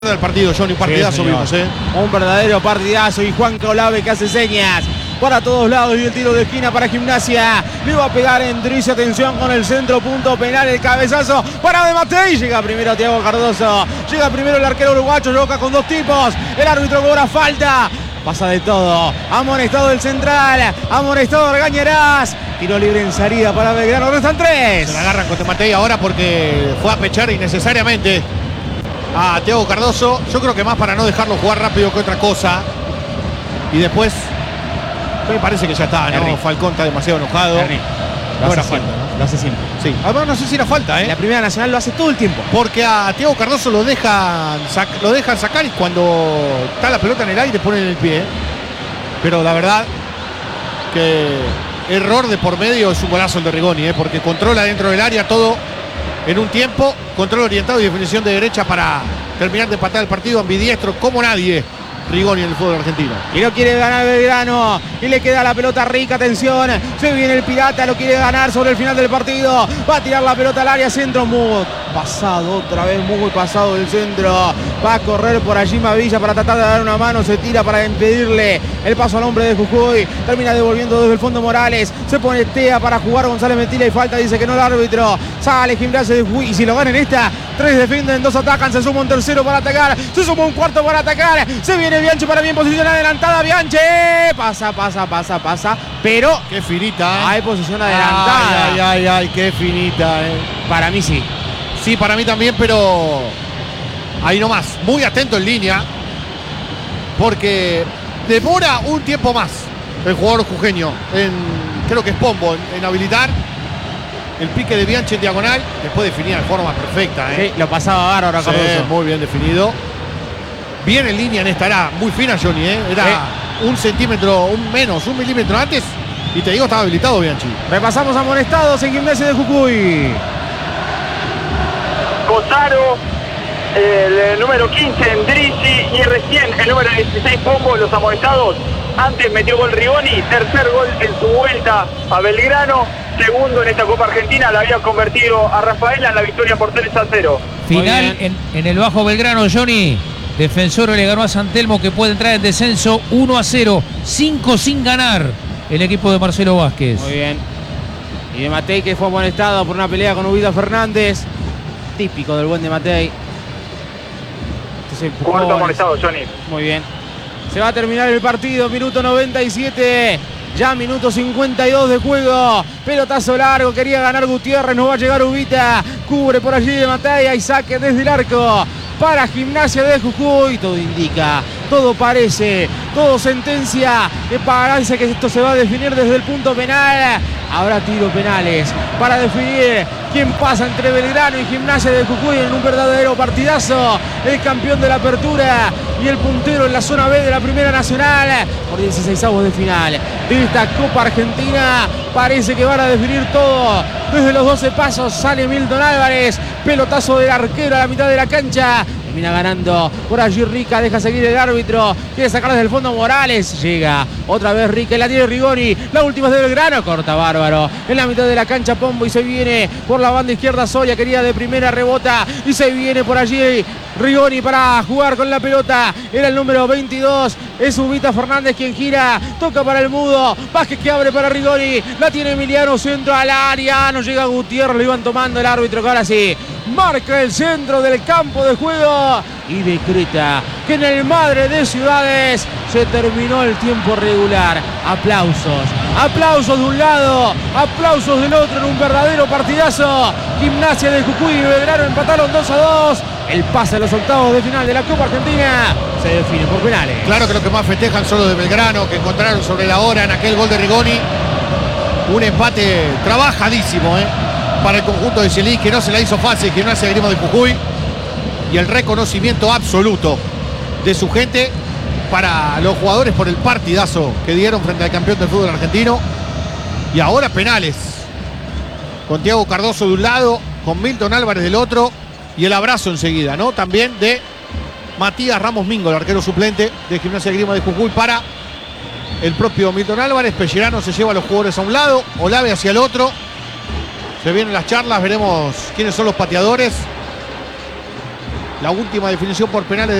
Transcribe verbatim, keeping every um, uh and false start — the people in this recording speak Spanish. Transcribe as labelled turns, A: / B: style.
A: del partido, Johnny, un partidazo
B: sí,
A: vimos, ¿eh?
B: Un verdadero partidazo y Juan Colave que hace señas para todos lados y el tiro de esquina para Gimnasia. Le va a pegar Endrizi, atención con el centro, punto penal, el cabezazo para De Matei. Llega primero Thiago Cardoso, llega primero el arquero uruguayo, Roca con dos tipos. El árbitro cobra falta. Pasa de todo, amonestado el central, amonestado Argañarás. Tiro libre en salida para Belgrano, restan tres.
A: Se la agarran con De Matei ahora porque fue a pechar innecesariamente a Thiago Cardoso. Yo creo que más para no dejarlo jugar rápido que otra cosa. Y después me parece que ya está, ¿no?
B: Henry.
A: Falcón está demasiado enojado.
B: Henry. Lo
A: No
B: hace
A: era
B: siempre,
A: falta, ¿no?
B: Lo hace siempre.
A: Sí, además no sé si era falta,
B: En
A: ¿eh?
B: la Primera Nacional lo hace todo el tiempo.
A: Porque a Thiago Cardoso lo dejan, sac- lo dejan sacar y cuando está la pelota en el aire ponen el pie. Pero la verdad que error de por medio es un golazo el de Rigoni, ¿eh? Porque controla dentro del área todo en un tiempo, control orientado y definición de derecha para terminar de empatar el partido, ambidiestro como nadie Rigoni en el fútbol argentino.
B: Y no quiere ganar Belgrano. Y le queda la pelota rica, atención. Se viene el Pirata, lo quiere ganar sobre el final del partido. Va a tirar la pelota al área, centro. Muy pasado, otra vez muy pasado del centro. Va a correr por allí Mavilla para tratar de dar una mano. Se tira para impedirle el paso al hombre de Jujuy. Termina devolviendo desde el fondo Morales. Se pone Tea para jugar González Mentila y falta, dice que no el árbitro. Sale Gimnasia de Jujuy. Y si lo ganan esta, tres defienden, dos atacan. Se suma un tercero para atacar. Se suma un cuarto para atacar. Se viene Bianchi para bien posición adelantada. Bianchi pasa, pasa, pasa, pasa. Pero
A: Qué finita, ¿eh?
B: hay posición adelantada.
A: Ay, ay, ay, ay, qué finita, ¿eh?
B: Para mí sí.
A: Sí, para mí también, pero ahí nomás, muy atento en línea, porque demora un tiempo más el jugador jujeño, en, creo que es Pombo, en, en habilitar el pique de Bianchi en diagonal, después definía de forma perfecta, ¿eh?
B: Sí, lo pasaba bárbaro a
A: Sí,
B: Cardoso.
A: muy bien definido. Bien en línea en esta, era muy fina Johnny, ¿eh? Era
B: Sí.
A: un centímetro, un menos, un milímetro antes, y te digo, estaba habilitado Bianchi.
B: Repasamos amonestados en Gimnasia de Jujuy.
C: Cosaro, el número quince Endrizi y recién el número dieciséis Pombo, los amonestados. Antes metió gol Rigoni, tercer gol en su vuelta a Belgrano, segundo en esta Copa Argentina, la había convertido a Rafaela en la victoria por tres a cero.
D: Final en, en el Bajo Belgrano, Johnny. Defensor le ganó a San Telmo, que puede entrar en descenso uno a cero, cinco sin ganar el equipo de Marcelo Vázquez.
B: Muy bien. Y De Matei que fue amonestado por una pelea con Ubita Fernández. Típico del buen De Matei. Entonces,
C: Cuarto amonestado, Johnny.
B: Muy bien. Se va a terminar el partido, minuto noventa y siete. Ya minuto cincuenta y dos de juego. Pelotazo largo, quería ganar Gutiérrez, no va a llegar Ubita. Cubre por allí De Matei y saque desde el arco para Gimnasia de Jujuy. Todo indica, todo parece, todo sentencia que parece que esto se va a definir desde el punto penal. Habrá tiro penales para definir quién pasa entre Belgrano y Gimnasia de Jujuy en un verdadero partidazo. El campeón de la apertura y el puntero en la zona B de la Primera Nacional por dieciseisavos de final de esta Copa Argentina. Parece que van a definir todo. Desde los doce pasos sale Milton Álvarez. Pelotazo del arquero a la mitad de la cancha. Termina ganando por allí Rica, deja seguir el árbitro, quiere sacar desde el fondo Morales, llega otra vez Rica, y la tiene Rigoni, la última es de Belgrano, corta bárbaro, en la mitad de la cancha Pombo y se viene por la banda izquierda Soria, quería de primera, rebota y se viene por allí Rigoni para jugar con la pelota, era el número veintidós, es Ubita Fernández quien gira, toca para el mudo, Vázquez que abre para Rigoni, la tiene Emiliano, centro al área, no llega Gutiérrez, lo iban tomando el árbitro que ahora sí marca el centro del campo de juego y decreta que en el Madre de Ciudades se terminó el tiempo regular. Aplausos, aplausos de un lado, aplausos del otro en un verdadero partidazo. Gimnasia de Jujuy y Belgrano empataron dos a dos. El pase a los octavos de final de la Copa Argentina se define por penales.
A: Claro que lo que más festejan son los de Belgrano, que encontraron sobre la hora en aquel gol de Rigoni un empate trabajadísimo, ¿eh? Para el conjunto de Celis, que no se la hizo fácil, Gimnasia de Grima de Jujuy, y el reconocimiento absoluto de su gente para los jugadores por el partidazo que dieron frente al campeón del fútbol argentino. Y ahora penales, con Thiago Cardoso de un lado, con Milton Álvarez del otro, y el abrazo enseguida, ¿no? También de Matías Ramos Mingo, el arquero suplente de Gimnasia de Grima de Jujuy, para el propio Milton Álvarez. Pellerano se lleva a los jugadores a un lado, Olave hacia el otro. Se vienen las charlas, veremos quiénes son los pateadores. La última definición por penales